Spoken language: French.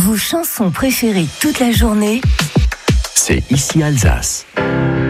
Vos chansons préférées toute la journée, c'est ici Alsace.